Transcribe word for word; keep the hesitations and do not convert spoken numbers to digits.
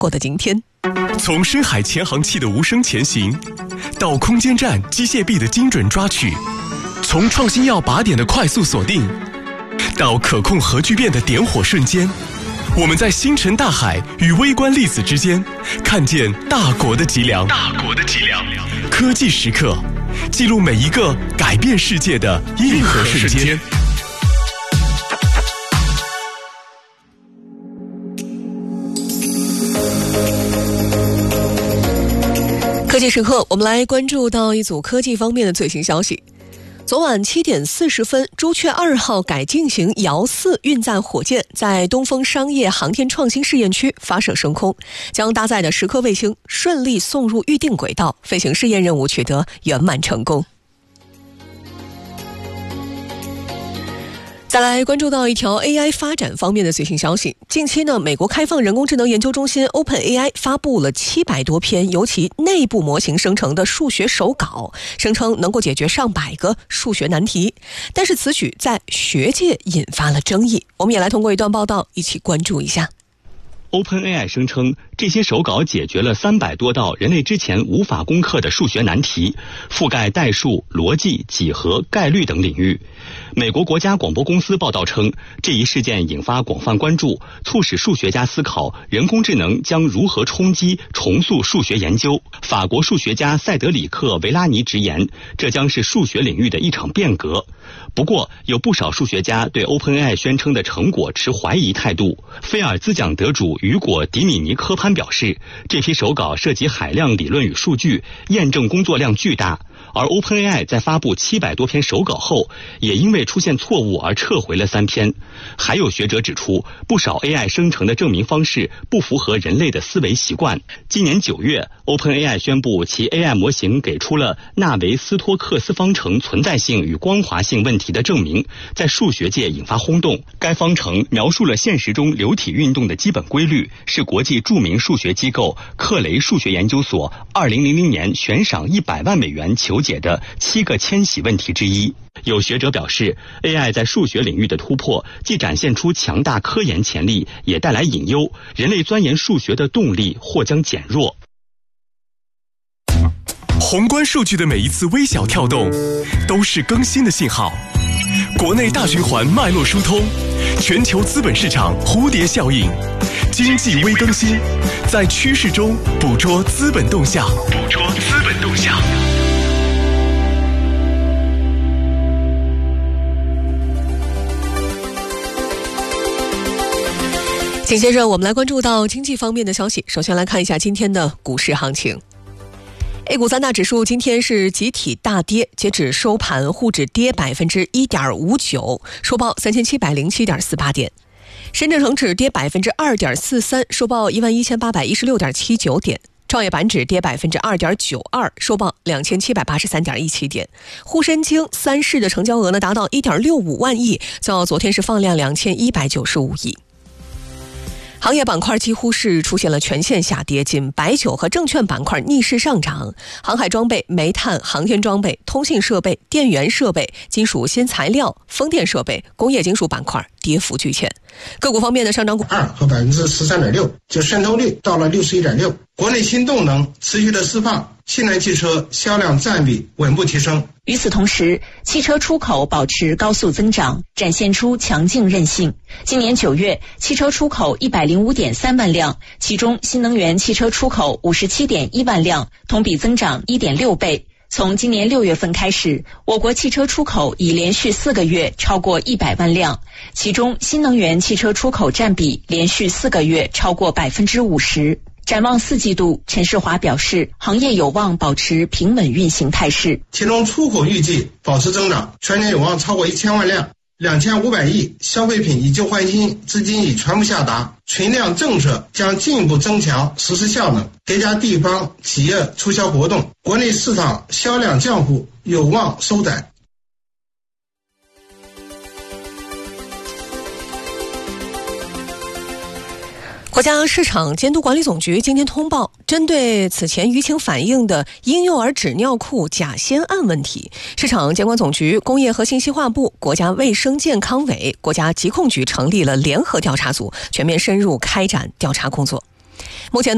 过的今天。 从深海潜航器的无声前行，到空间站机械臂的精准抓取，从创新药靶点的快速锁定，到可控核聚变的点火瞬间，我们在星辰大海与微观粒子之间，看见大国的脊梁。大国的脊梁，科技时刻，记录每一个改变世界的硬核瞬间。 科技时刻，我们来关注到一组科技方面的最新消息。昨晚七点四十分，朱雀二号改进型遥四运载火箭在东风商业航天创新试验区发射升空，将搭载的十颗卫星顺利送入预定轨道，飞行试验任务取得圆满成功。再来关注到一条 A I 发展方面的最新消息。近期呢，美国开放人工智能研究中心 OpenAI 发布了七百多篇由其内部模型生成的数学手稿，声称能够解决上百个数学难题。但是此举在学界引发了争议，我们也来通过一段报道一起关注一下。 OpenAI 声称，这些手稿解决了三百多道人类之前无法攻克的数学难题，覆盖代数、逻辑、几何、概率等领域。美国国家广播公司报道称，这一事件引发广泛关注，促使数学家思考人工智能将如何冲击、重塑数学研究。法国数学家塞德里克·维拉尼直言，这将是数学领域的一场变革。不过，有不少数学家对 OpenAI 宣称的成果持怀疑态度。菲尔兹奖得主雨果·迪米尼科潘表示，这批手稿涉及海量理论与数据，验证工作量巨大。而 OpenAI 在发布七百多篇手稿后，也因为出现错误而撤回了三篇。还有学者指出，不少 A I 生成的证明方式不符合人类的思维习惯。今年九月 ，OpenAI 宣布其 A I 模型给出了纳维斯托克斯方程存在性与光滑性问题的证明，在数学界引发轰动。该方程描述了现实中流体运动的基本规律，是国际著名数学机构克雷数学研究所二零零零年悬赏一百万美元求解的七个千禧问题之一。有学者表示 ，A I 在数学领域的突破，既展现出强大科研潜力，也带来隐忧，人类钻研数学的动力或将减弱。 宏观数据的每一次微小跳动，都是更新的信号。国内大循环脉络疏通，全球资本市场蝴蝶效应，经济微更新，在趋势中捕捉资本动向，捕捉资本动向。 紧接着我们来关注到经济方面的消息。首先来看一下今天的股市行情。A 股三大指数今天是集体大跌，截止收盘，沪指跌百分之一点五九，收报三千七百零七点四八点；深圳成指跌百分之二点四三，收报一万一千八百一十六点七九点；创业板指跌百分之二点九二，收报两千七百八十三点一七点。沪深京三市的成交额呢达到一点六五万亿，较昨天是放量两千一百九十五亿。行业板块几乎是出现了全线下跌，仅白酒和证券板块逆势上涨。航海装备、煤炭、航天装备、通信设备、电源设备、金属新材料、风电设备、工业金属板块跌幅居前。个股方面的上涨股二和百分之十三点六，就渗透率到了六十一点六。国内新动能持续的释放，新能源汽车销量占比稳步提升。 与此同时，汽车出口保持高速增长，展现出强劲韧性。今年九月，汽车出口一百零五点三万辆，其中新能源汽车出口五十七点一万辆，同比增长一点六倍。从今年六月份开始，我国汽车出口已连续四个月超过一百万辆，其中新能源汽车出口占比连续四个月超过百分之五十。展望四季度，陈世华表示，行业有望保持平稳运行态势。 其中出口预计保持增长，全年有望超过一千万辆，两千五百亿消费品以旧换新资金已全部下达，存量政策将进一步增强实施效能，叠加地方企业促销活动，国内市场销量降幅有望收窄。 国家市场监督管理总局今天通报，针对此前舆情反映的婴幼儿纸尿裤假仙案问题，市场监管总局、工业和信息化部、国家卫生健康委、国家疾控局成立了联合调查组，全面深入开展调查工作。目前呢